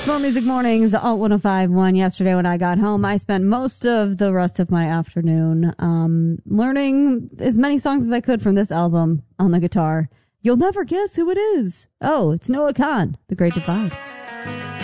More Music Mornings, Alt 105.1. Yesterday when I got home, I spent most of the rest of my afternoon learning as many songs as I could from this album on the guitar. You'll never guess who it is. Oh, it's Noah Kahan, The Great Divide.